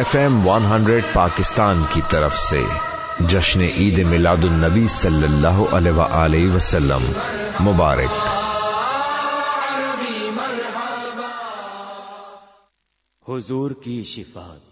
FM 100 Pakistan की तरफ से जश्न ईद मिलादुन नबी सल्लल्लाहु अलैहि वसल्लम मुबारक। हुजूर की शिफात।